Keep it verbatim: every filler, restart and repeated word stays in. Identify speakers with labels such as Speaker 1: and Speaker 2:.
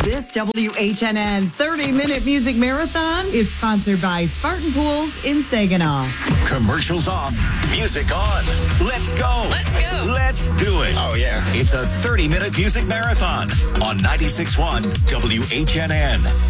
Speaker 1: This W H N N thirty-minute music marathon is sponsored by Spartan Pools in Saginaw.
Speaker 2: Commercials off, music on. Let's go.
Speaker 3: Let's go.
Speaker 2: Let's do it.
Speaker 4: Oh, yeah.
Speaker 2: It's a thirty-minute music marathon on ninety-six point one W H N N.